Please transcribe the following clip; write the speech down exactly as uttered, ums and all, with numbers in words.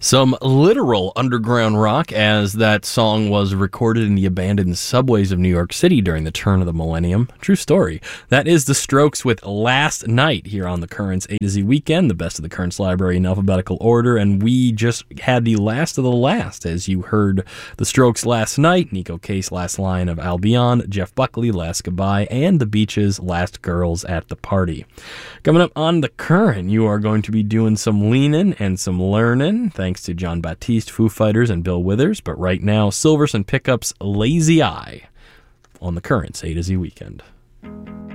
Some literal underground rock, as that song was recorded in the abandoned subways of New York City during the turn of the millennium. True story. That is The Strokes with Last Night here on the Currents A to Z Weekend, the best of the Currents library in alphabetical order, and we just had the last of the last, as you heard The Strokes Last Night, Nico Case Last Line of Albion, Jeff Buckley Last Goodbye, and The Beaches Last Girls at the Party. Coming up on the Current, you are going to be doing some leaning and some learning, thanks to John Batiste, Foo Fighters, and Bill Withers. But right now, Silverson Pickup's Lazy Eye on the Currents A to Z Weekend.